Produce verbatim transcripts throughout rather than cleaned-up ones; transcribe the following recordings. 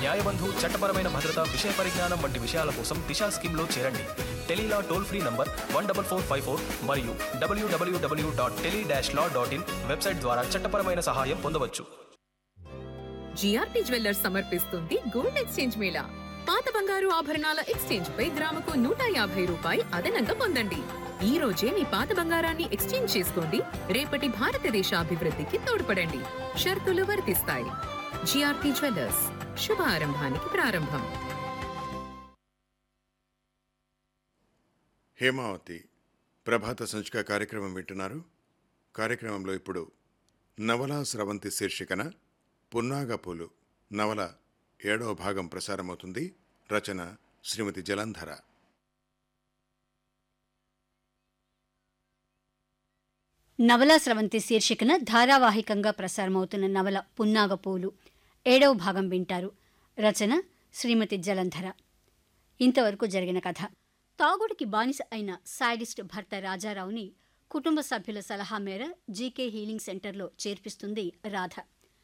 న్యాయబంధు, చట్టపరమైన భద్రత, విషయ పరిజ్ఞానం వంటి విషయాల కోసం దిశా స్కీమ్లో చేరండి. Tele-Law toll free number one double four five four మరియు డబ్ల్యూడబ్ల్యూడబ్ల్యూ dot tele dash law dot in website ద్వారా చట్టపరమైన సహాయం పొందవచ్చు. జిఆర్టీ జ్యువెల్లర్స్ సమర్పిస్తుంది గోల్డ్ ఎక్స్చేంజ్ మేళా. పాత బంగారు ఆభరణాల ఎక్స్చేంజ్ పై గ్రాముకు నూట యాభై రూపాయి అదనంగా పొందండి. ఈ రోజే మీ పాత బంగారాన్ని ఎక్స్చేంజ్ చేసుకోండి, రేపటి భారతదేశ అభివృద్ధికి తోడ్పడండి. షరతులు వర్తిస్తాయి. జిఆర్టీ జ్యువెల్లర్స్, శుభారంభానికి ప్రారంభం. హేమావతి ప్రభాత సంచిక కార్యక్రమం వింటున్నారు. కార్యక్రమంలో ఇప్పుడు నవలా స్రవంతి శీర్షికన పున్నాగపూలు నవల ఏడవ భాగం ప్రసారమవుతుంది. రచన శ్రీమతి జలంధర. నవలా స్రవంతి శీర్షికన ధారావాహికంగా ప్రసారమవుతున్న నవల పున్నాగపూలు ఏడవ భాగం వింటారు. రచన శ్రీమతి జలంధర. ఇంతవరకు జరిగిన కథ. తాగుడికి బానిస అయిన సాడిస్ట్ భర్త రాజారావుని కుటుంబ సభ్యుల సలహా మేర జీకే హీలింగ్ సెంటర్లో చేర్పిస్తుంది రాధ.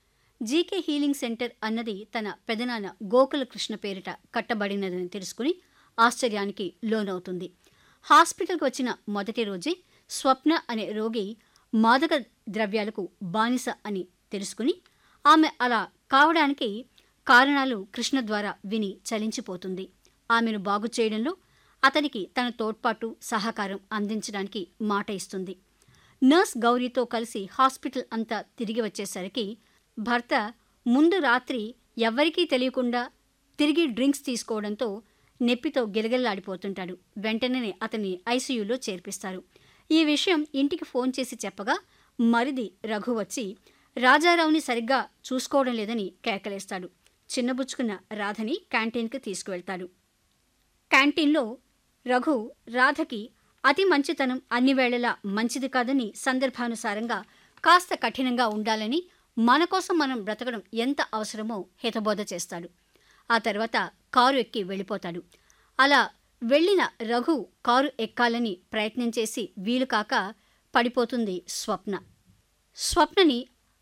జీకే హీలింగ్ సెంటర్ అన్నది తన పెదనాన్న గోకుల కృష్ణ పేరిట కట్టబడినదని తెలుసుకుని ఆశ్చర్యానికి లోనవుతుంది. హాస్పిటల్కి వచ్చిన మొదటి రోజే స్వప్న అనే రోగి మాదక ద్రవ్యాలకు బానిస అని తెలుసుకుని ఆమె అలా కావడానికి కారణాలు కృష్ణ ద్వారా విని చలించిపోతుంది. ఆమెను బాగు చేయడంలో అతనికి తన తోడ్పాటు సహకారం అందించడానికి మాట ఇస్తుంది. నర్స్ గౌరీతో కలిసి హాస్పిటల్ అంతా తిరిగి వచ్చేసరికి భర్త ముందు రాత్రి ఎవ్వరికీ తెలియకుండా తిరిగి డ్రింక్స్ తీసుకోవడంతో నెప్పితో గిలగిల్లాడిపోతుంటాడు. వెంటనే అతన్ని ఐసీయూలో చేర్పిస్తారు. ఈ విషయం ఇంటికి ఫోన్ చేసి చెప్పగా మరిది రఘు వచ్చి రాజారావుని సరిగ్గా చూసుకోవడం లేదని కేకలేస్తాడు. చిన్నబుచ్చుకున్న రాధని క్యాంటీన్కి తీసుకువెళ్తాడు. క్యాంటీన్లో రఘు రాధకి అతి మంచితనం అన్ని వేళలా మంచిది కాదని, సందర్భానుసారంగా కాస్త కఠినంగా ఉండాలని, మన కోసం మనం బ్రతకడం ఎంత అవసరమో హితబోధ చేస్తాడు. ఆ తర్వాత కారు ఎక్కి వెళ్ళిపోతాడు. అలా వెళ్ళిన రఘు కారు ఎక్కాలని ప్రయత్నం చేసి వీలు కాక పడిపోతుంది స్వప్న. స్వప్నని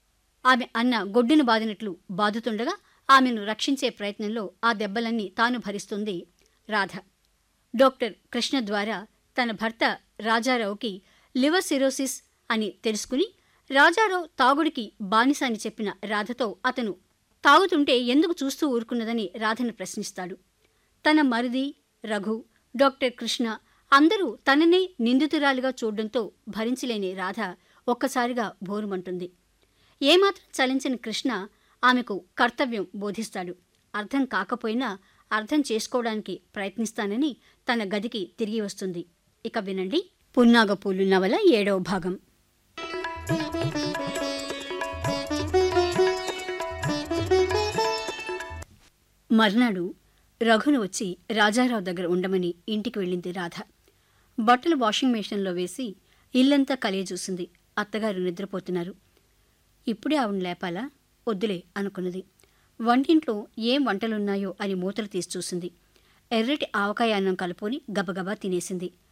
ఆమె అన్న గొడ్డును బాదినట్లు బాదుతుండగా ఆమెను రక్షించే ప్రయత్నంలో ఆ దెబ్బలన్నీ తాను భరిస్తుంది రాధ. డాక్టర్ కృష్ణ ద్వారా తన భర్త రాజారావుకి లివర్ సిరోసిస్ అని తెలుసుకుని రాజారావు తాగుడికి బానిస అని చెప్పిన రాధతో అతను తాగుతుంటే ఎందుకు చూస్తూ ఊరుకున్నదని రాధను ప్రశ్నిస్తాడు. తన మరిది రఘు, డాక్టర్ కృష్ణ అందరూ తననే నిందితురాలిగా చూడడంతో భరించలేని రాధ ఒక్కసారిగా బోరుమంటుంది. ఏమాత్రం చలించని కృష్ణ ఆమెకు కర్తవ్యం బోధిస్తాడు. అర్థం కాకపోయినా అర్థం చేసుకోవడానికి ప్రయత్నిస్తానని తన గదికి తిరిగి వస్తుంది. ఇక వినండి పున్నాగపూలు నవల ఏడవ భాగం. మర్నాడు రఘును వచ్చి రాజారావు దగ్గర ఉండమని ఇంటికి వెళ్ళింది రాధ. బట్టలు వాషింగ్ మెషిన్లో వేసి ఇల్లంతా కలియ చూసింది. అత్తగారు నిద్రపోతున్నారు. ఇప్పుడే ఆవిడ లేపాలా? వద్దులే అనుకున్నది. వంటింట్లో ఏం వంటలున్నాయో అని మూతలు తీసి చూసింది. ఎర్రటి ఆవకాయ అన్నం కలుపుని గబగబా తినేసింది.